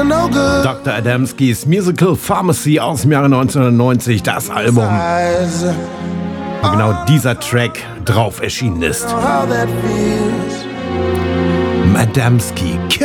Dr. Adamskis Musical Pharmacy aus dem Jahre 1990, das Album, wo genau dieser Track drauf erschienen ist. Adamski,